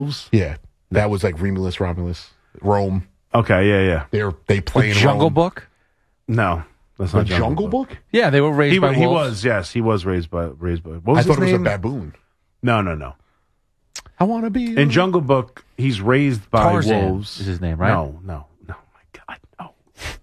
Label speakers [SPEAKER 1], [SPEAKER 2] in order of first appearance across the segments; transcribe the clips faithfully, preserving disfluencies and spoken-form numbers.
[SPEAKER 1] Yeah, that was like Romulus, Romulus, Rome.
[SPEAKER 2] Okay, yeah, yeah.
[SPEAKER 1] They're they play
[SPEAKER 3] The
[SPEAKER 1] in
[SPEAKER 3] Jungle
[SPEAKER 1] Rome.
[SPEAKER 3] Book?
[SPEAKER 2] No, that's
[SPEAKER 1] The
[SPEAKER 2] not
[SPEAKER 1] Jungle, Book?
[SPEAKER 3] Yeah, they were raised
[SPEAKER 2] He,
[SPEAKER 3] by
[SPEAKER 2] wa- he
[SPEAKER 3] wolves.
[SPEAKER 2] was, yes, he was raised by raised by. What was
[SPEAKER 1] I
[SPEAKER 2] his
[SPEAKER 1] thought it was
[SPEAKER 2] name?
[SPEAKER 1] a baboon.
[SPEAKER 2] No, no, no.
[SPEAKER 1] I want to be
[SPEAKER 2] In Jungle Book, he's raised by
[SPEAKER 3] Tarzan
[SPEAKER 2] wolves.
[SPEAKER 3] is his name, right?
[SPEAKER 2] No, no, no. My God, no.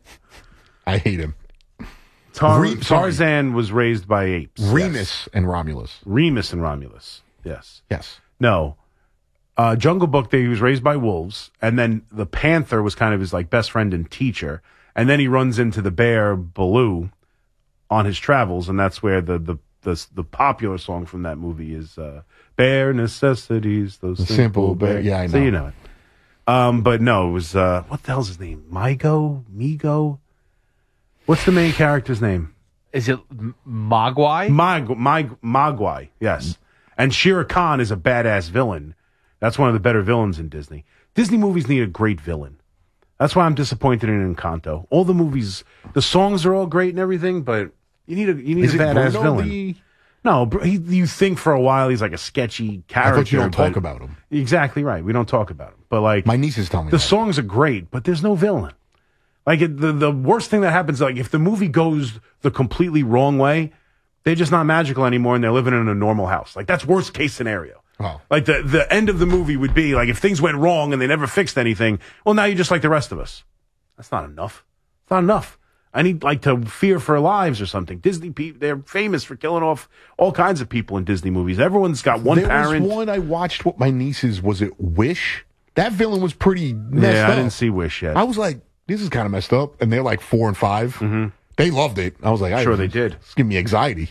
[SPEAKER 1] I hate him.
[SPEAKER 2] Tar-
[SPEAKER 1] Re- sorry.
[SPEAKER 2] Tarzan was raised by apes.
[SPEAKER 1] Remus
[SPEAKER 2] Yes.
[SPEAKER 1] and Romulus.
[SPEAKER 2] Remus and Romulus. Yes.
[SPEAKER 1] Yes.
[SPEAKER 2] No. Uh, Jungle Book, they, he was raised by wolves, and then the panther was kind of his like best friend and teacher, and then he runs into the bear Baloo on his travels, and that's where the the the, the popular song from that movie is uh, "Bare Necessities." Those
[SPEAKER 1] The
[SPEAKER 2] simple,
[SPEAKER 1] simple
[SPEAKER 2] bare.
[SPEAKER 1] bare- yeah, I
[SPEAKER 2] So
[SPEAKER 1] know.
[SPEAKER 2] you know it. Um, but no, it was uh, what the hell's his name? Migo, Migo. What's the main character's name?
[SPEAKER 3] Is it M- Mogwai?
[SPEAKER 2] Mag, Mag, Mogwai, yes. And Shere Khan is a badass villain. That's one of the better villains in Disney. Disney movies need a great villain. That's why I'm disappointed in Encanto. All the movies, the songs are all great and everything, but you need a you need
[SPEAKER 1] Is
[SPEAKER 2] a
[SPEAKER 1] it
[SPEAKER 2] badass
[SPEAKER 1] Bruno
[SPEAKER 2] villain.
[SPEAKER 1] the-
[SPEAKER 2] No, br- he, you think for a while he's like a sketchy character.
[SPEAKER 1] I thought you don't talk
[SPEAKER 2] but-
[SPEAKER 1] about him.
[SPEAKER 2] Exactly right. We don't talk about him. But like
[SPEAKER 1] My nieces tell me
[SPEAKER 2] the
[SPEAKER 1] that.
[SPEAKER 2] songs are great, but there's no villain. Like it, the the worst thing that happens, like if the movie goes the completely wrong way, they're just not magical anymore, and they're living in a normal house. Like that's worst case scenario.
[SPEAKER 1] Oh.
[SPEAKER 2] Like the the end of the movie would be like if things went wrong and they never fixed anything. Well, now you're just like the rest of us. That's not enough. It's not enough. I need like to fear for our lives or something. Disney people, they're famous for killing off all kinds of people in Disney movies. Everyone's got one
[SPEAKER 1] there
[SPEAKER 2] parent.
[SPEAKER 1] was one I watched with my nieces. Was it Wish? That villain was pretty messed
[SPEAKER 2] yeah,
[SPEAKER 1] up.
[SPEAKER 2] I didn't see Wish yet.
[SPEAKER 1] I was like, this is kind of messed up. And they're like four and five. Mm-hmm. They loved it. I was like, I,
[SPEAKER 2] Sure they did.
[SPEAKER 1] It's giving me anxiety.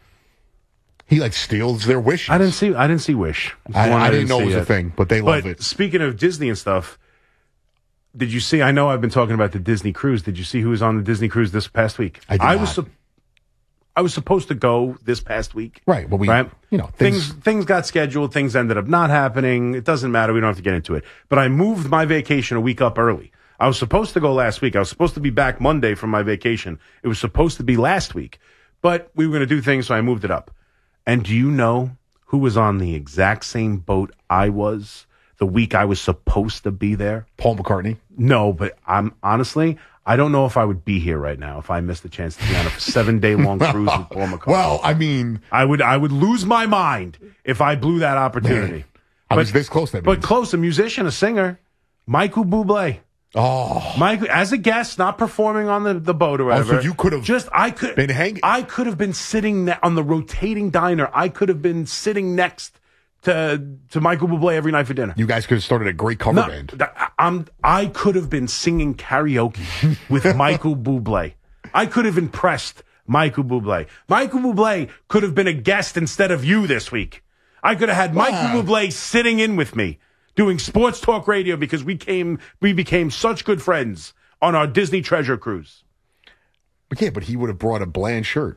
[SPEAKER 1] He like steals their wishes.
[SPEAKER 2] I didn't see. I didn't see Wish. It's the
[SPEAKER 1] I,
[SPEAKER 2] one
[SPEAKER 1] I didn't know
[SPEAKER 2] see
[SPEAKER 1] it was a
[SPEAKER 2] yet.
[SPEAKER 1] thing, but they love
[SPEAKER 2] But
[SPEAKER 1] it.
[SPEAKER 2] speaking of Disney and stuff, did you see? I know I've been talking about the Disney cruise. Did you see who was on the Disney cruise this past week?
[SPEAKER 1] I did
[SPEAKER 2] I
[SPEAKER 1] not.
[SPEAKER 2] was. Sup- I was supposed to go this past week.
[SPEAKER 1] Right. Well, we,
[SPEAKER 2] right.
[SPEAKER 1] you know,
[SPEAKER 2] things
[SPEAKER 1] things-
[SPEAKER 2] things got scheduled. Things ended up not happening. It doesn't matter. We don't have to get into it. But I moved my vacation a week up early. I was supposed to go last week. I was supposed to be back Monday from my vacation. It was supposed to be last week, but we were going to do things, so I moved it up. And do you know who was on the exact same boat I was the week I was supposed to be there?
[SPEAKER 1] Paul McCartney.
[SPEAKER 2] No, but I'm honestly, I don't know if I would be here right now if I missed the chance to be on a seven day long cruise with Paul McCartney.
[SPEAKER 1] Well, I mean,
[SPEAKER 2] I would I would lose my mind if I blew that opportunity.
[SPEAKER 1] Man, I was this close, that
[SPEAKER 2] But
[SPEAKER 1] means.
[SPEAKER 2] close, a musician, a singer, Michael Bublé.
[SPEAKER 1] oh,
[SPEAKER 2] Mike, as a guest, not performing on the, the boat or whatever.
[SPEAKER 1] so you could have
[SPEAKER 2] just I could
[SPEAKER 1] been hanging-
[SPEAKER 2] I could have been sitting ne- on the rotating diner. I could have been sitting next to to Michael Bublé every night for dinner.
[SPEAKER 1] you guys could have started a great cover
[SPEAKER 2] No,
[SPEAKER 1] band.
[SPEAKER 2] th- I'm I could have been singing karaoke with Michael Bublé. I could have impressed Michael Bublé. Michael Bublé could have been a guest instead of you this week. I could have had
[SPEAKER 1] Wow.
[SPEAKER 2] Michael Bublé sitting in with me doing sports talk radio because we came we became such good friends on our Disney Treasure cruise.
[SPEAKER 1] But yeah, but he would have brought a bland shirt.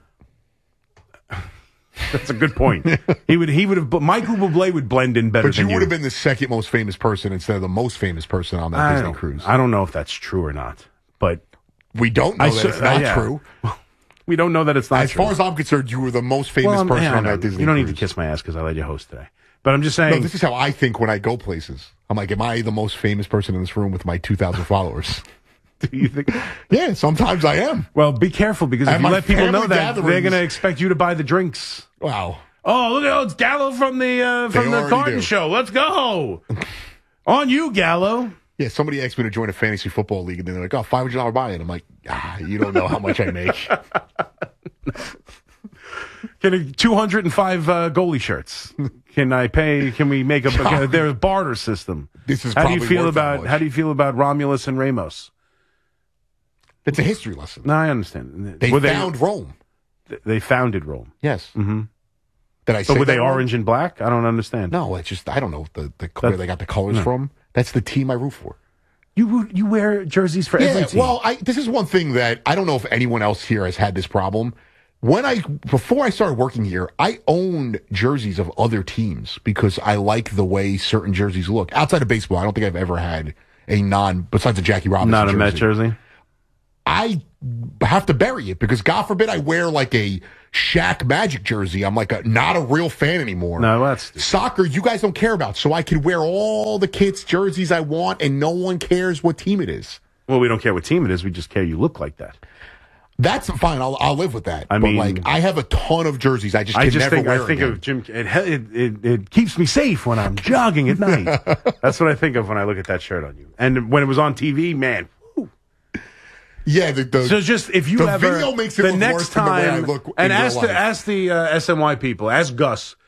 [SPEAKER 2] That's a good point. he would he would have but Michael Bublé would blend in better
[SPEAKER 1] But you
[SPEAKER 2] than
[SPEAKER 1] would have been the second most famous person instead of the most famous person on that
[SPEAKER 2] I
[SPEAKER 1] Disney
[SPEAKER 2] don't,
[SPEAKER 1] cruise.
[SPEAKER 2] I don't know if that's true or not, but
[SPEAKER 1] we don't know
[SPEAKER 2] I
[SPEAKER 1] that
[SPEAKER 2] su-
[SPEAKER 1] it's not
[SPEAKER 2] uh, yeah.
[SPEAKER 1] true.
[SPEAKER 2] we don't know that it's not
[SPEAKER 1] As
[SPEAKER 2] true.
[SPEAKER 1] far as I'm concerned, you were the most famous
[SPEAKER 2] Well, I'm-
[SPEAKER 1] person
[SPEAKER 2] yeah, I
[SPEAKER 1] on
[SPEAKER 2] know.
[SPEAKER 1] that Disney
[SPEAKER 2] You don't
[SPEAKER 1] cruise.
[SPEAKER 2] need to kiss my ass because I let you host today. But I'm just
[SPEAKER 1] No,
[SPEAKER 2] saying.
[SPEAKER 1] this is how I think when I go places. I'm like, am I the most famous person in this room with my two thousand followers?
[SPEAKER 2] do you think?
[SPEAKER 1] Yeah, sometimes I am.
[SPEAKER 2] Well, be careful because
[SPEAKER 1] At
[SPEAKER 2] if you
[SPEAKER 1] my
[SPEAKER 2] let people know
[SPEAKER 1] family
[SPEAKER 2] that, they're
[SPEAKER 1] gatherings-
[SPEAKER 2] going to expect you to buy the drinks.
[SPEAKER 1] Wow.
[SPEAKER 2] Oh, look at oh, it's Gallo from the uh, from
[SPEAKER 1] They
[SPEAKER 2] the
[SPEAKER 1] already
[SPEAKER 2] Carton
[SPEAKER 1] do.
[SPEAKER 2] Show. Let's go. On you, Gallo.
[SPEAKER 1] Yeah, somebody asked me to join a fantasy football league, and they're like, oh, five hundred dollars buy-in. I'm like, ah, you don't know how much I make.
[SPEAKER 2] Can I, two hundred five uh, goalie shirts. Can I pay? Can we make a? Can, there's a barter system.
[SPEAKER 1] This is
[SPEAKER 2] how do you
[SPEAKER 1] probably
[SPEAKER 2] feel
[SPEAKER 1] worth that
[SPEAKER 2] about
[SPEAKER 1] much.
[SPEAKER 2] how do you feel about Romulus and Ramos?
[SPEAKER 1] It's a history lesson.
[SPEAKER 2] No, I understand.
[SPEAKER 1] They
[SPEAKER 2] Were
[SPEAKER 1] found Rome.
[SPEAKER 2] They, they founded Rome.
[SPEAKER 1] Yes. Mm-hmm. Did I say
[SPEAKER 2] But were
[SPEAKER 1] that
[SPEAKER 2] they
[SPEAKER 1] wrong?
[SPEAKER 2] orange and black? I don't understand.
[SPEAKER 1] No, it's just, I don't know the, the where
[SPEAKER 2] That-
[SPEAKER 1] they got the colors
[SPEAKER 2] no.
[SPEAKER 1] from. That's the team I root for.
[SPEAKER 2] You you wear jerseys for every
[SPEAKER 1] Yeah,
[SPEAKER 2] team.
[SPEAKER 1] well, I, this is one thing that I don't know if anyone else here has had this problem. When I before I started working here, I owned jerseys of other teams because I like the way certain jerseys look. Outside of baseball, I don't think I've ever had a non besides a Jackie Robinson
[SPEAKER 2] Not a
[SPEAKER 1] jersey.
[SPEAKER 2] Met jersey.
[SPEAKER 1] I have to bury it because God forbid I wear like a Shaq Magic jersey. I'm like a, not a real fan anymore.
[SPEAKER 2] No, that's stupid.
[SPEAKER 1] Soccer. You guys don't care about, so I can wear all the kids' jerseys I want, and no one cares what team it is.
[SPEAKER 2] Well, we don't care what team it is. We just care you look like that.
[SPEAKER 1] That's fine. I'll I'll live with that.
[SPEAKER 2] I
[SPEAKER 1] but
[SPEAKER 2] mean,
[SPEAKER 1] like I have a ton of jerseys. I just can
[SPEAKER 2] I just
[SPEAKER 1] never
[SPEAKER 2] think
[SPEAKER 1] wear
[SPEAKER 2] I think
[SPEAKER 1] again.
[SPEAKER 2] of Jim. It, it it it keeps me safe when I'm jogging at night. That's what I think of when I look at that shirt on you. And when it was on T V, man. Whew.
[SPEAKER 1] Yeah, the, the
[SPEAKER 2] So just if you
[SPEAKER 1] the
[SPEAKER 2] ever
[SPEAKER 1] video makes it
[SPEAKER 2] the
[SPEAKER 1] look
[SPEAKER 2] next
[SPEAKER 1] worse than the
[SPEAKER 2] time,
[SPEAKER 1] way I look in
[SPEAKER 2] and
[SPEAKER 1] real
[SPEAKER 2] ask the
[SPEAKER 1] life.
[SPEAKER 2] ask the uh, S N Y people, ask Gus